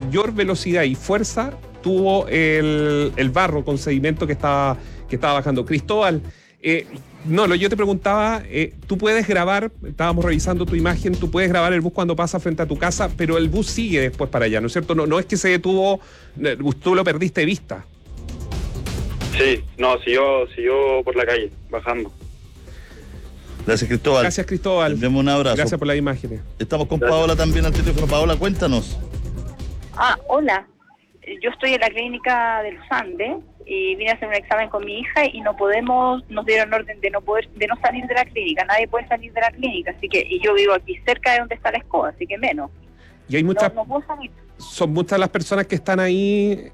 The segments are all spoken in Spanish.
mayor velocidad y fuerza tuvo el barro con sedimento que estaba bajando. Cristóbal, yo te preguntaba, tú puedes grabar, estábamos revisando tu imagen, tú puedes grabar el bus cuando pasa frente a tu casa, pero el bus sigue después para allá, ¿no es cierto? No es que se detuvo, tú lo perdiste de vista. Sí, siguió por la calle, bajando. Gracias, Cristóbal. Gracias, Cristóbal. Les demos un abrazo. Gracias por las imágenes. Estamos con Paola también al teléfono. Paola, cuéntanos. Hola. Yo estoy en la clínica de los Andes y vine a hacer un examen con mi hija y nos dieron orden de no salir de la clínica. Nadie puede salir de la clínica, y yo vivo aquí cerca de donde está la escoba, así que menos. Y hay muchas, no puedo salir. Son muchas las personas que están ahí.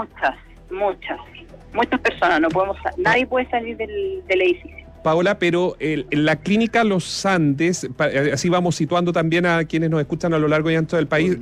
Muchas personas, nadie puede salir del edificio. Paola, pero en la clínica Los Andes, así vamos situando también a quienes nos escuchan a lo largo y ancho del país,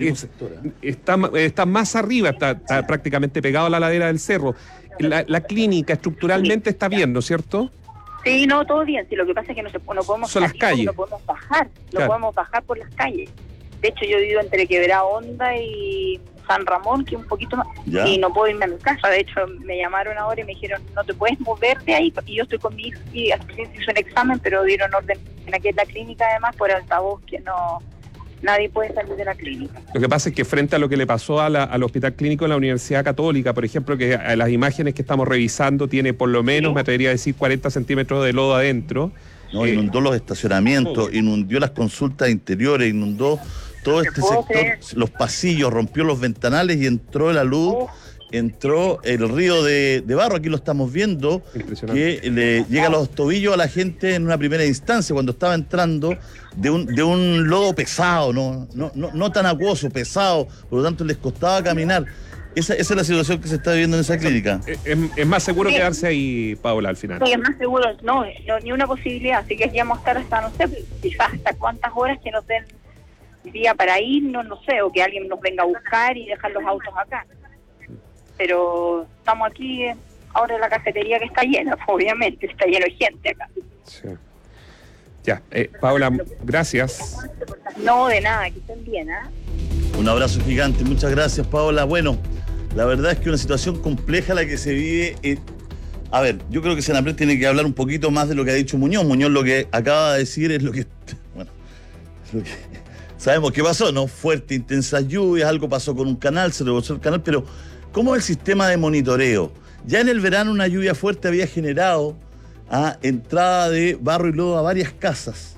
está más arriba, está prácticamente pegado a la ladera del cerro. La clínica estructuralmente está bien, ¿no es cierto? Sí, no, todo bien. Sí, lo que pasa es que no podemos Son salir, las calles. no podemos bajar, Claro. podemos bajar por las calles. De hecho, yo vivo entre Quebrada Honda y San Ramón, que un poquito más, ¿Ya? y no puedo irme a mi casa. De hecho, me llamaron ahora y me dijeron, no te puedes mover de ahí, y yo estoy con mi hija y al principio hizo un examen, pero dieron orden en aquí en la clínica, además, por altavoz, que nadie puede salir de la clínica. Lo que pasa es que frente a lo que le pasó al Hospital Clínico de la Universidad Católica, por ejemplo, que a las imágenes que estamos revisando tiene por lo menos, me atrevería a decir, 40 centímetros de lodo adentro. No, inundó los estacionamientos, inundó las consultas interiores, inundó todo este sector, los pasillos, rompió los ventanales y entró la luz, entró el río de barro, aquí lo estamos viendo, que le llega a los tobillos a la gente en una primera instancia, cuando estaba entrando de un lodo pesado, no tan acuoso, pesado, por lo tanto les costaba caminar. Esa es la situación que se está viviendo en esa clínica. Es más seguro quedarse ahí, Paola, al final. Sí, es más seguro, no, ni una posibilidad, así que ya vamos a estar hasta, no sé, quizás hasta cuántas horas que nos den día para irnos, no sé, o que alguien nos venga a buscar y dejar los autos acá. Pero estamos aquí, ahora en la cafetería que está llena, obviamente, está lleno de gente acá. Sí. Ya, Paola, gracias. No, de nada, que estén bien, ¿ah? Un abrazo gigante, muchas gracias, Paola. Bueno, la verdad es que una situación compleja la que se vive. A ver, yo creo que Senapred tiene que hablar un poquito más de lo que ha dicho Muñoz. Muñoz lo que acaba de decir es lo que... Bueno, es lo que... Sabemos qué pasó, ¿no? Fuerte, intensas lluvias, algo pasó con un canal, se rebosó el canal, pero ¿cómo es el sistema de monitoreo? Ya en el verano una lluvia fuerte había generado entrada de barro y lodo a varias casas.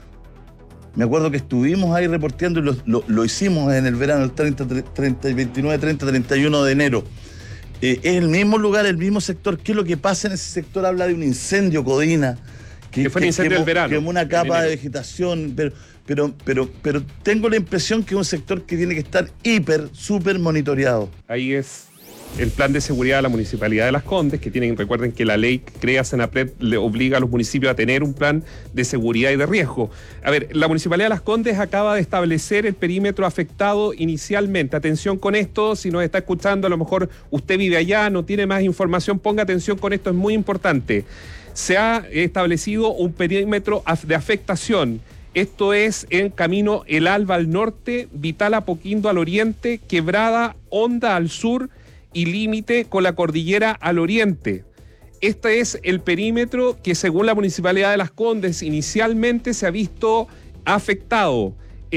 Me acuerdo que estuvimos ahí reporteando y lo hicimos en el verano, el 29, 30, 31 de enero. Es el mismo lugar, el mismo sector. ¿Qué es lo que pasa en ese sector? Habla de un incendio, Codina. Que fue un incendio del verano. Quemó una capa de vegetación, pero tengo la impresión que es un sector que tiene que estar súper monitoreado. Ahí es el plan de seguridad de la Municipalidad de Las Condes, que recuerden que la ley que crea Senapred le obliga a los municipios a tener un plan de seguridad y de riesgo. A ver, la Municipalidad de Las Condes acaba de establecer el perímetro afectado inicialmente. Atención con esto, si nos está escuchando, a lo mejor usted vive allá, no tiene más información, ponga atención con esto, es muy importante. Se ha establecido un perímetro de afectación. Esto es en Camino El Alba al norte, Vital Apoquindo al oriente, Quebrada Honda al sur y límite con la cordillera al oriente. Este es el perímetro que, según la Municipalidad de Las Condes, inicialmente se ha visto afectado.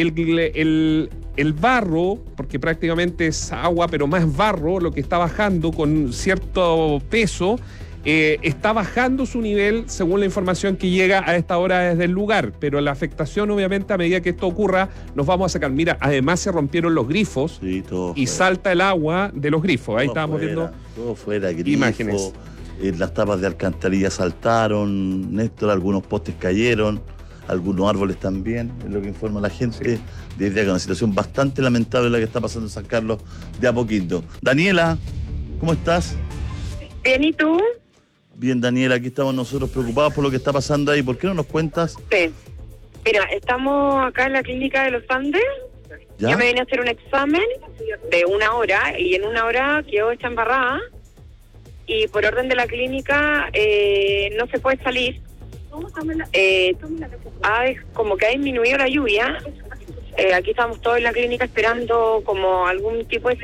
El barro, porque prácticamente es agua, pero más barro, lo que está bajando con cierto peso, está bajando su nivel según la información que llega a esta hora desde el lugar, pero la afectación obviamente a medida que esto ocurra nos vamos a sacar. Mira, además se rompieron los grifos y fuera. Salta el agua de los grifos. Ahí estábamos viendo todo fuera, grifo, imágenes. Las tapas de alcantarilla saltaron, Néstor, algunos postes cayeron, algunos árboles también, es lo que informa la gente. Sí. Desde acá, una situación bastante lamentable la que está pasando en San Carlos de Apoquindo. Daniela, ¿cómo estás? Bien, ¿y tú? Bien, Daniela, aquí estamos nosotros preocupados por lo que está pasando ahí. ¿Por qué no nos cuentas? Sí. Mira, estamos acá en la clínica de los Andes. ¿Ya? Yo me vine a hacer un examen de 1 hora y en 1 hora quedó hecha embarrada. Y por orden de la clínica no se puede salir. Como que ha disminuido la lluvia. Aquí estamos todos en la clínica esperando como algún tipo de